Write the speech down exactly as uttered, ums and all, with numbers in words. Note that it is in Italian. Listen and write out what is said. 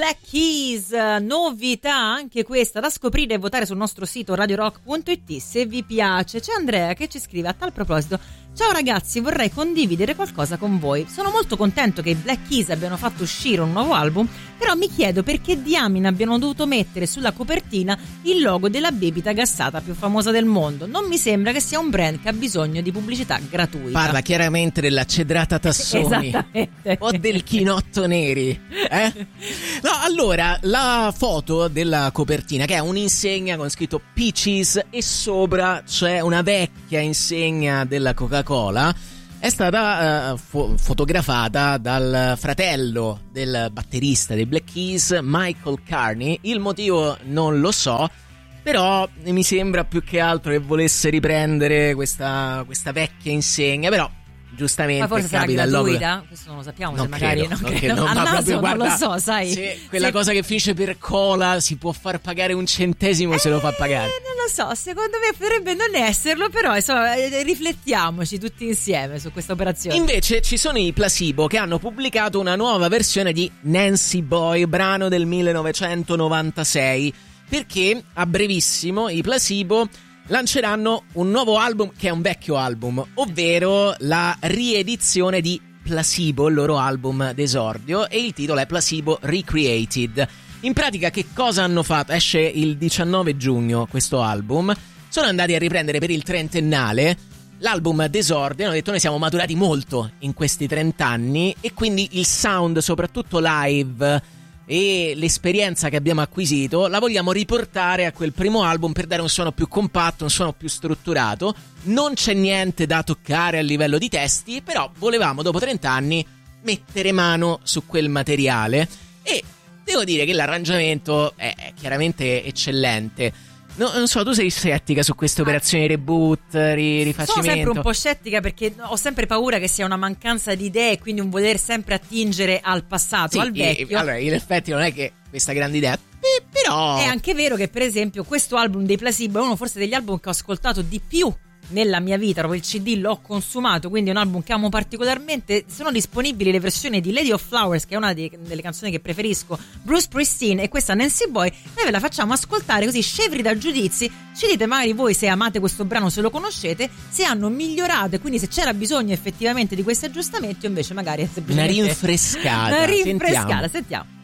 Black Keys, novità anche questa da scoprire e votare sul nostro sito radio rock punto it se vi piace. C'è Andrea che ci scrive a tal proposito: ciao ragazzi, vorrei condividere qualcosa con voi. Sono molto contento che i Black Keys abbiano fatto uscire un nuovo album, però mi chiedo perché diamine abbiano dovuto mettere sulla copertina il logo della bibita gassata più famosa del mondo. Non mi sembra che sia un brand che ha bisogno di pubblicità gratuita. Parla chiaramente della cedrata Tassoni o del chinotto Neri, eh? No, allora, la foto della copertina, che è un'insegna con scritto Peaches e sopra c'è una vecchia insegna della Coca-Cola, è stata uh, fo- fotografata dal fratello del batterista dei Black Keys, Michael Carney. Il motivo non lo so, però mi sembra più che altro che volesse riprendere questa, questa vecchia insegna, però giustamente ma forse sarà capita gratuita? Logo... Questo non lo sappiamo, non se magari credo, non non credo. credo. A Ma naso proprio, non guarda, lo so, sai. Sì, quella sì. cosa che finisce per cola si può far pagare un centesimo eh, se lo fa pagare. Non lo so, secondo me potrebbe non esserlo, però insomma riflettiamoci tutti insieme su questa operazione. Invece ci sono i Placebo che hanno pubblicato una nuova versione di Nancy Boy, brano del millenovecentonovantasei, perché a brevissimo i Placebo lanceranno un nuovo album che è un vecchio album, ovvero la riedizione di Placebo, il loro album d'esordio, e il titolo è Placebo Recreated. In pratica che cosa hanno fatto? Esce il diciannove giugno questo album, sono andati a riprendere per il trentennale l'album d'esordio e hanno detto: noi siamo maturati molto in questi trent'anni e quindi il sound, soprattutto live, e l'esperienza che abbiamo acquisito la vogliamo riportare a quel primo album per dare un suono più compatto, un suono più strutturato. Non c'è niente da toccare a livello di testi, però volevamo dopo trent'anni mettere mano su quel materiale e devo dire che l'arrangiamento è, è chiaramente eccellente. No, non so, tu sei scettica su queste operazioni reboot, ri- rifacimento? Sono sempre un po' scettica perché ho sempre paura che sia una mancanza di idee e quindi un voler sempre attingere al passato, sì, al vecchio. E, allora, in effetti non è che questa grande idea, però... È anche vero che per esempio questo album dei Placebo è uno forse degli album che ho ascoltato di più nella mia vita, proprio il C D l'ho consumato, quindi è un album che amo particolarmente. Sono disponibili le versioni di Lady of Flowers, che è una dei, delle canzoni che preferisco, Bruce Springsteen, e questa Nancy Boy. Noi ve la facciamo ascoltare così, scevri da giudizi. Ci dite magari voi se amate questo brano, se lo conoscete, se hanno migliorato e quindi se c'era bisogno effettivamente di questi aggiustamenti o invece magari è semplicemente una rinfrescata. una rinfrescata. Sentiamo. Sentiamo.